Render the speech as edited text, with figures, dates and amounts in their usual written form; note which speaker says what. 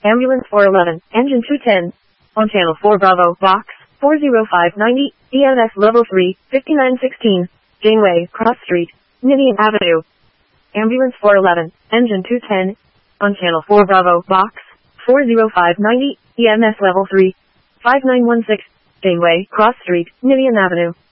Speaker 1: Ambulance 411, engine 210. On channel 4 Bravo, box 40590, EMS level 3, 5916, Janeway, Cross Street, Ninian Avenue. Ambulance 411, engine 210. On channel 4 Bravo, box 40590, EMS level 3, 5916, Janeway, Cross Street, Ninian Avenue.